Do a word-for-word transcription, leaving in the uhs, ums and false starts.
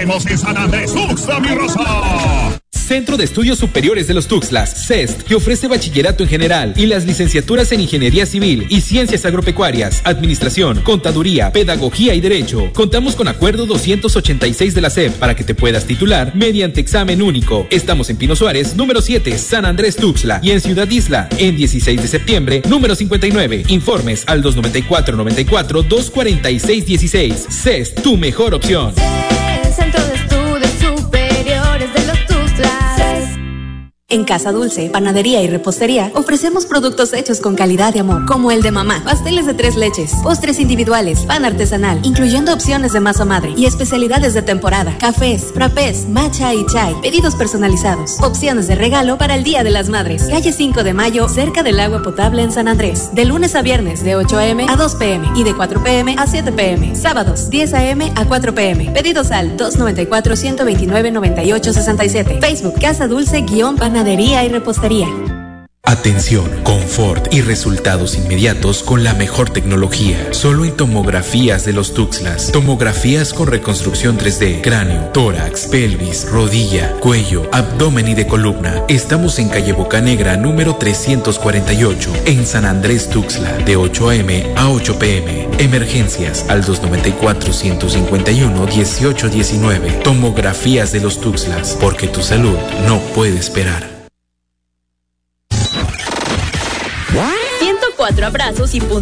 estaremos en San Andrés Tuxtla, mi raza. Centro de Estudios Superiores de los Tuxtlas, C E S T, que ofrece bachillerato en general y las licenciaturas en Ingeniería Civil y Ciencias Agropecuarias, Administración, Contaduría, Pedagogía y Derecho. Contamos con acuerdo doscientos ochenta y seis de la S E P para que te puedas titular mediante examen único. Estamos en Pino Suárez, número siete, San Andrés Tuxtla, y en Ciudad Isla, en dieciséis de septiembre, número cincuenta y nueve. Informes al dos noventa y cuatro noventa y cuatro, dos cuarenta y seis dieciséis. C E S T, tu mejor opción. Centro de Estudios Superiores de los Tuxtlas. En Casa Dulce, Panadería y Repostería, ofrecemos productos hechos con calidad y amor, como el de mamá, pasteles de tres leches, postres individuales, pan artesanal, incluyendo opciones de masa madre y especialidades de temporada, cafés, frappés, matcha y chai, pedidos personalizados, opciones de regalo para el Día de las Madres. Calle cinco de mayo, cerca del agua potable en San Andrés, de lunes a viernes de ocho a eme a dos pe eme y de cuatro pe eme a siete pe eme, sábados diez a eme a cuatro pe eme. Pedidos al dos noventa y cuatro, ciento veintinueve, noventa y ocho sesenta y siete. Facebook Casa Dulce guión Panadería y Repostería. Atención, confort y resultados inmediatos con la mejor tecnología. Solo en Tomografías de los Tuxtlas. Tomografías con reconstrucción tres D, cráneo, tórax, pelvis, rodilla, cuello, abdomen y de columna. Estamos en calle Bocanegra número trescientos cuarenta y ocho, en San Andrés Tuxtla, de ocho a eme a ocho pe eme. Emergencias al dos noventa y cuatro, ciento cincuenta y uno, dieciocho diecinueve. Tomografías de los Tuxtlas, porque tu salud no puede esperar. ciento cuatro abrazos y puntos